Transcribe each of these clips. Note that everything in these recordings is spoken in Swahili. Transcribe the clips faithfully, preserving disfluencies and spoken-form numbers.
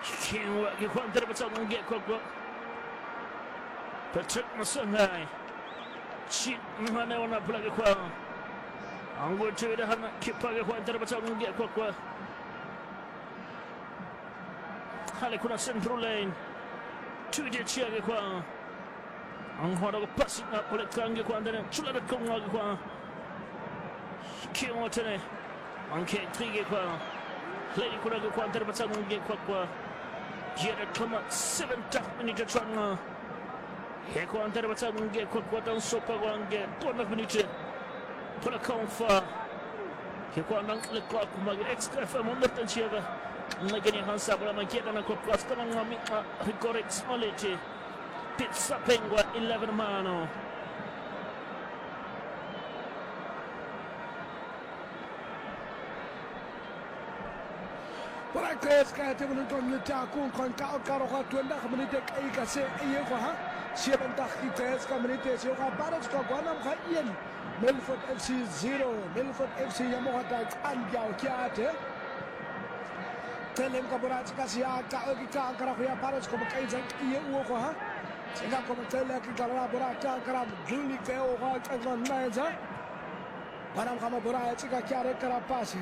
Kiwa kikwanta batsa nge kokko. Patrick Masangai. Chi mane ona plage kwa. Ango tuida hana kipage kwanta batsa nge kokko. Hale kuna central lane. Tuide chiage kwa. Anghora ko pasi na ole kange kwa ndane chula da konga kwa. Kiwa tene. Anke trige kwa. Lady kuna kwa ndane batsa nge kokko. Jere kama seven tak minute tranga. Heko antara batsa nge kwa kwa dan sopa wange tona minute. Pola konfa. Heko anang le kwa kuma extra fa mo ndatan chiava. Ngani hansa bala makeda na kwa kwa kama ngami recorrex olete. Pizza pengwa eleven mano. Para que ska te mun kon ta kun kon ka ka ro ha twenda khamnite kai ka se ye ko ha seven tak ki tes ka minute se ka baros ka gwanam kha yen Milford F C zero Milford F C yamo ta an jao kya te telem ka borat ka sia ka ki ka ka ro ya baros ko kai zan ye wo ko ha se ka ko tele ki ka ra borat ka ka juli ke o ha ka zan na za param khama borat ka kya re kara pas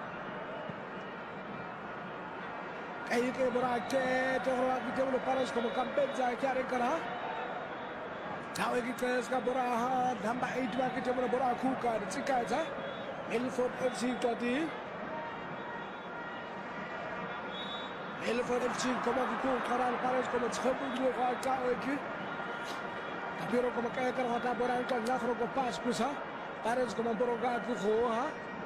Aí que buraque, torna que tem no paras como campeão que are cara. Tahu que tem ska buraha, damba eight ba que tem no buraku ka, tsika za. Milford F C tadi. Milford F C como que com cara paras como tshabu no ka tahu que. Pero como que cara hata buraha ka nakhro ko pas kusa. Paras como buraga ku ho ha.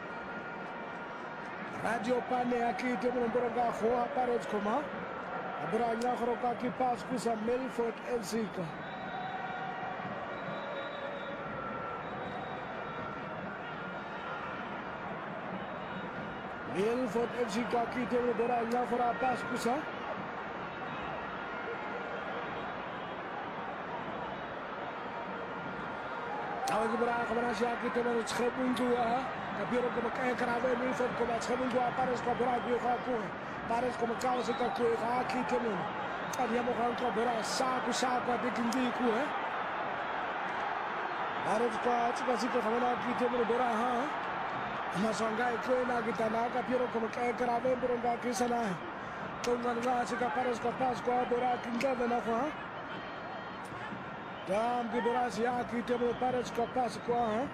Radio Pane aqui temos um buraco rua para os comar. A buraco roca aqui passa com a Milford F C. Milford F C aqui temos um buraco rua passa com a. Tahu que buraco mana sih aqui temos um schepung a. Kapiro como que carave Milford como schepung a pares com buraco rua com. Pares como causa que aqui temos. Andiamo con un buraco saco saco a dikindi ku eh. Pares com a chica chica como aqui temos um buraco ha. Mas sangai que na kita na kapiro como que carave buraco aqui sana. Como na chica pares com pas com buraco ainda na ha. Dam di buraco aqui temos pares com pas com ha.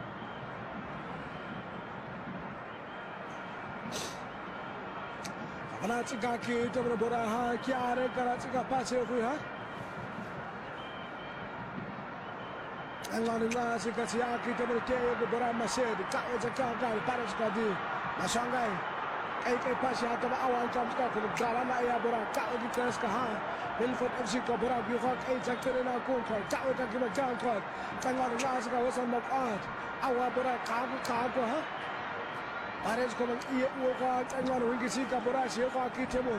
Ana chica ki temo bora ha kya re kara chica passe hui ha Angani na chica sia ki temo te go bora mased ka o ka ka pares ka di masangai ai kai passe ha tama awan kam ka ko gala na ya bora ka o di tres ka ha Milford F C ko bora bi ha ai jakere na ko ka ka o ka ki ma ka ko Angani na chica wasan nok at awa bora ka ka ko ha Pares como ia o ka tangwan wingi si ka bora si ka ki temon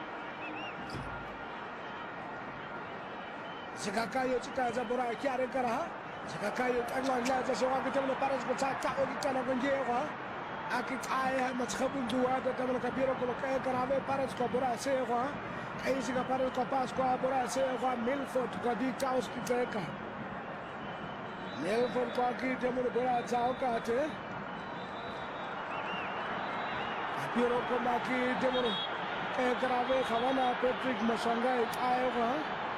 Sikakayo chika za bora kiare kara ha Sikakayo tangwan ya za so ka temon pares ko cha ka o ki kana gonje ha Aki ai ha ma tshabun duwa da temon ka biro ko ka kara ve pares ko bora se ha ai si ka pares ko pas ko bora se ha Milford ko di chaos ki teka Milford ko ki temon bora chao ka te Pero como aquí tenemos que grabar Havana Patrick Masangai Iowa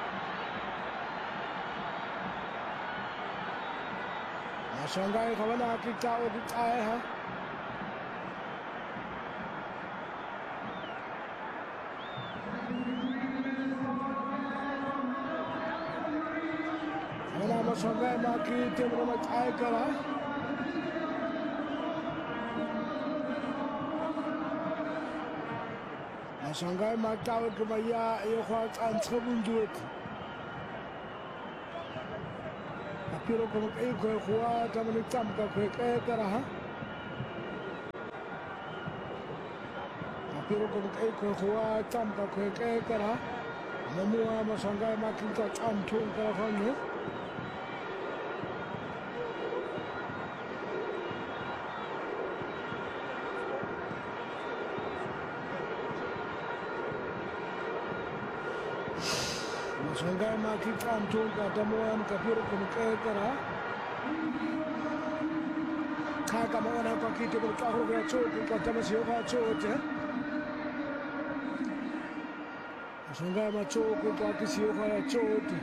Masangai Havana aquí cao di Iowa Havana Masangai aquí tenemos Iowa Sangai matau ke maya yo khwat an tshabun duet apiro ko ke ko khwa tamani tam ka ko ke kara ha apiro ko ke ko khwa tam ka ko ke kara namua ma sangai ma kin ka tam thun ka khanu Masongai maki kantung katamuan kapiru kumkekara. Kaka mawana kwa kiti bulkahu kwa choku kwa tamasio kwa chote. Masongai machoku kwa kisio kwa chote.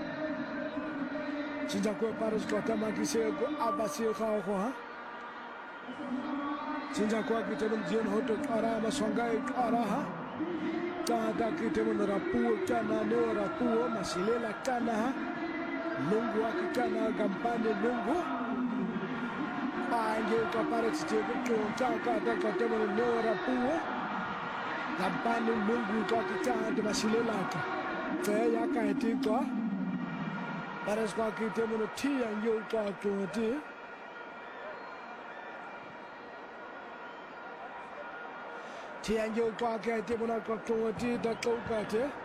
Sinja kwa paros kwa tamakisio kwa abasio kwa kwa. Sinja kwa kiti buljion hoto kara masongai kara ha. Kada kita menerapu kana nerapu masilela kana lungu akikana gampane lungu ange kapare tchego choncha kada kata menerapu gampane lungu akikana masilela ka fe ya ka etika pares ka kita menuti ange ka chonti Tiang yo ka ke te mona ka to ti da ko ka te